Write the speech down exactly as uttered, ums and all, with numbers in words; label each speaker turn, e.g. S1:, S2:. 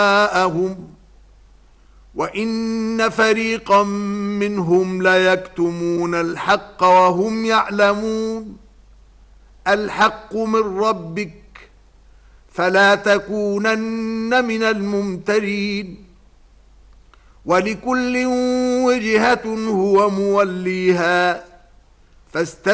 S1: أبناءهم وإن فريقا منهم ليكتمون الحق وهم يعلمون. الحق من ربك فلا تكونن من الممترين. ولكل وجهة هو موليها فاستبقوا